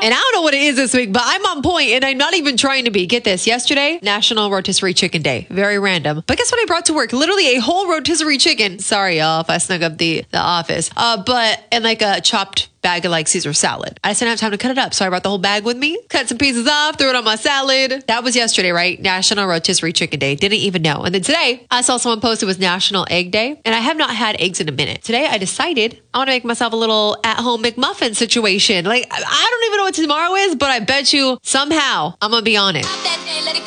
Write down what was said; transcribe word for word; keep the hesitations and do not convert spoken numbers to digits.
And I don't know what it is this week, but I'm on point and I'm not even trying to be. Get this. Yesterday, National Rotisserie Chicken Day. Very random. But guess what I brought to work? Literally a whole rotisserie chicken. Sorry, y'all, if I snug up the, the office. Uh, but, and like a chopped bag of like Caesar salad. I just didn't have time to cut it up. So I brought the whole bag with me, cut some pieces off, threw it on my salad. That was yesterday, right? National Rotisserie Chicken Day. Didn't even know. And then today I saw someone post it was National Egg Day. And I have not had eggs in a minute. Today I decided I want to make myself a little at-home McMuffin situation. Like, I don't even know what tomorrow is, but I bet you somehow I'm going to be on it.